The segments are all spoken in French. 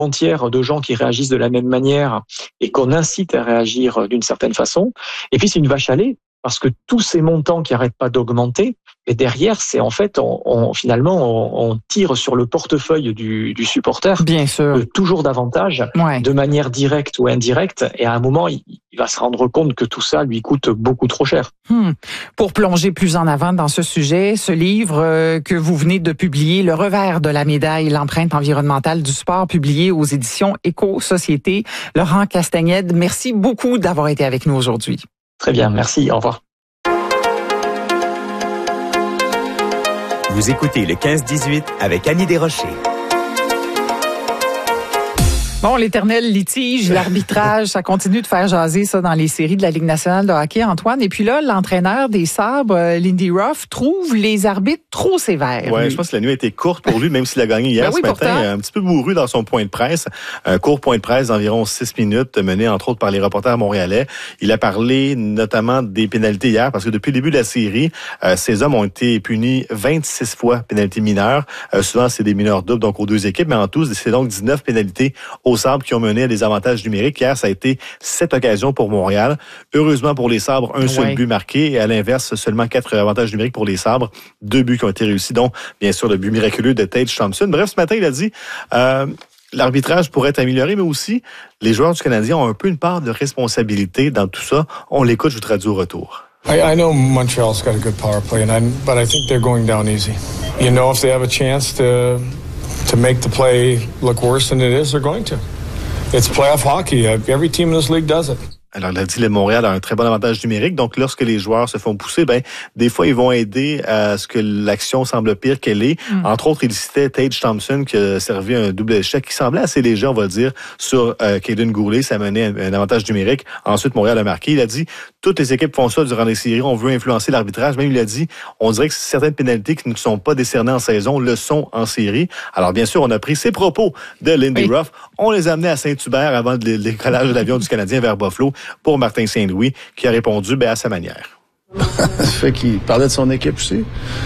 entière de gens qui réagissent de la même manière et qu'on incite à réagir d'une certaine façon. Et puis c'est une vache à lait parce que tous ces montants qui n'arrêtent pas d'augmenter, et derrière, c'est en fait, on tire sur le portefeuille du supporter. Bien sûr. Toujours davantage, de manière directe ou indirecte. Et à un moment, il va se rendre compte que tout ça lui coûte beaucoup trop cher. Pour plonger plus en avant dans ce sujet, ce livre que vous venez de publier, Le revers de la médaille, l'empreinte environnementale du sport, publié aux éditions Éco-Société. Laurent Castagnède, merci beaucoup d'avoir été avec nous aujourd'hui. Très bien, merci. Au revoir. Vous écoutez le 15-18 avec Annie Desrochers. Bon, l'éternel litige, l'arbitrage, ça continue de faire jaser ça dans les séries de la Ligue nationale de hockey, Antoine. Et puis là, l'entraîneur des Sabres, Lindy Ruff, trouve les arbitres trop sévères. Oui, je pense que la nuit a été courte pour lui, même s'il a gagné hier ce matin. Un petit peu bourru dans son point de presse. Un court point de presse d'environ 6 minutes, mené entre autres par les reporters montréalais. Il a parlé notamment des pénalités hier, parce que depuis le début de la série, ces hommes ont été punis 26 fois pénalités mineures. Souvent, c'est des mineurs doubles, donc aux deux équipes, mais en tout, c'est donc 19 pénalités aux Sabres qui ont mené à des avantages numériques. Hier, ça a été 7 occasions pour Montréal. Heureusement pour les Sabres, un seul but marqué. Et à l'inverse, seulement 4 avantages numériques pour les Sabres. 2 buts qui ont été réussis, dont, bien sûr, le but miraculeux de Tage Thompson. Bref, ce matin, il a dit... l'arbitrage pourrait être amélioré, mais aussi, les joueurs du Canadien ont un peu une part de responsabilité dans tout ça. On l'écoute, je vous traduis au retour. I know Montreal's got a good power play, but I think they're going down easy. You know, if they have a chance to make the play look worse than it is, they're going to. It's playoff hockey. Every team in this league does it. Alors, il a dit, le Montréal a un très bon avantage numérique. Donc, lorsque les joueurs se font pousser, des fois, ils vont aider à ce que l'action semble pire qu'elle est. Entre autres, il citait Tage Thompson qui a servi un double échec qui semblait assez léger, on va le dire, sur Caden Goulet. Ça menait un avantage numérique. Ensuite, Montréal a marqué. Il a dit, toutes les équipes font ça durant les séries. On veut influencer l'arbitrage. Même, il a dit, on dirait que certaines pénalités qui ne sont pas décernées en saison le sont en série. Alors, bien sûr, on a pris ces propos de Lindy Ruff. On les a amenés à Saint-Hubert avant le décollage de l'avion du Canadien vers Buffalo pour Martin Saint-Louis, qui a répondu à sa manière. Ça fait qu'il parlait de son équipe aussi.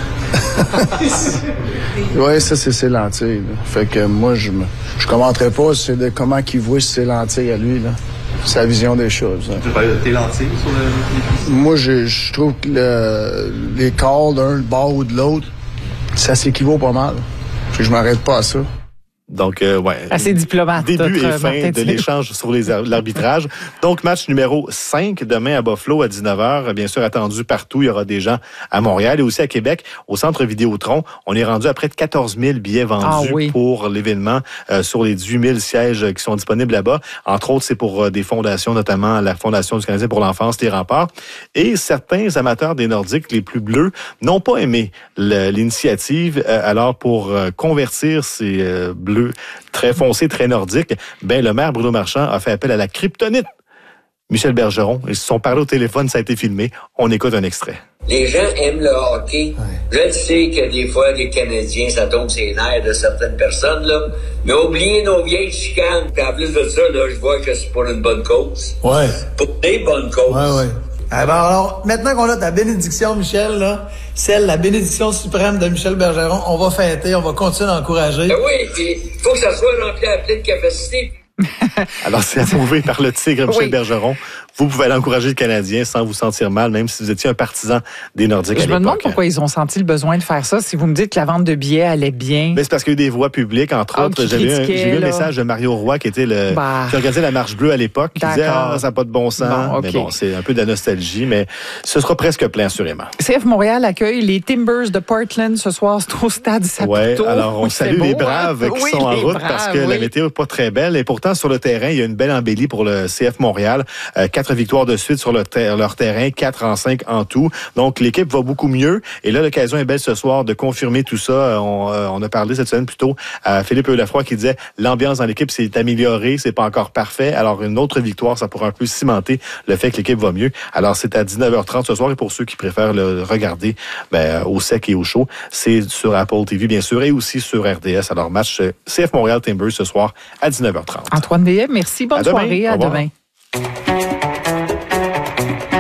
Oui, ça, c'est ses lentilles. Là. Fait que moi, je commenterais pas de comment qu'il voit ses lentilles à lui. Là. Sa vision des choses. Tu parles de tes lentilles sur le... Moi, je trouve que les calls d'un bord ou de l'autre, ça s'équivaut pas mal. Fait que je m'arrête pas à ça. Donc, assez diplomate. Début et fin de l'échange sur l'arbitrage. Donc, match numéro 5 demain à Buffalo à 19h. Bien sûr, attendu partout. Il y aura des gens à Montréal et aussi à Québec, au Centre Vidéotron. On est rendu à près de 14 000 billets vendus pour l'événement sur les 18 000 sièges qui sont disponibles là-bas. Entre autres, c'est pour des fondations, notamment la Fondation du Canadien pour l'enfance, les Remparts. Et certains amateurs des Nordiques, les plus bleus, n'ont pas aimé l'initiative. Alors, pour convertir ces bleus très foncé, très nordique, le maire Bruno Marchand a fait appel à la kryptonite. Michel Bergeron, ils se sont parlé au téléphone, ça a été filmé. On écoute un extrait. Les gens aiment le hockey. Je sais que des fois, les Canadiens, ça tombe sur les nerfs de certaines personnes, là. Mais oubliez nos vieilles chicanes. Puis en plus de ça, là, je vois que c'est pour une bonne cause. Ouais. Pour des bonnes causes. Ouais. Alors, maintenant qu'on a ta bénédiction, Michel, là, la bénédiction suprême de Michel Bergeron, on va fêter, on va continuer d'encourager. Oui, puis il faut que ça soit rempli à pleine capacité. Alors, c'est approuvé par le tigre Michel Bergeron. Vous pouvez aller encourager le Canadien sans vous sentir mal, même si vous étiez un partisan des Nordiques à l'époque. Je me demande pourquoi ils ont senti le besoin de faire ça. Si vous me dites que la vente de billets allait bien. Mais c'est parce qu'il y a eu des voix publiques, entre autres. J'ai vu un message de Mario Roy, qui était qui organisait la marche bleue à l'époque, qui disait « ça n'a pas de bon sens ». Mais bon, c'est un peu de la nostalgie, mais ce sera presque plein, assurément. CF Montréal accueille les Timbers de Portland ce soir. C'est au stade Saputo. Oui, alors on salue les Braves qui sont en route parce que la météo n'est pas très belle. Et pourtant, sur le terrain, il y a une belle embellie pour le CF Montréal. 4 victoires de suite sur leur terrain, 4 en 5 en tout. Donc, l'équipe va beaucoup mieux. Et là, l'occasion est belle ce soir de confirmer tout ça. On a parlé cette semaine plutôt à Philippe Eulafroy qui disait l'ambiance dans l'équipe s'est améliorée, c'est pas encore parfait. Alors, une autre victoire, ça pourra un peu cimenter le fait que l'équipe va mieux. Alors, c'est à 19h30 ce soir. Et pour ceux qui préfèrent le regarder au sec et au chaud, c'est sur Apple TV, bien sûr, et aussi sur RDS. Alors, match CF Montréal Timbers ce soir à 19h30. Antoine Veillet, merci. Bonne soirée. À demain.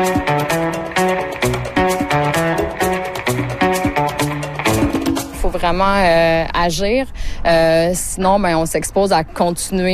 Vraiment vraiment agir. Sinon, ben on s'expose à continuer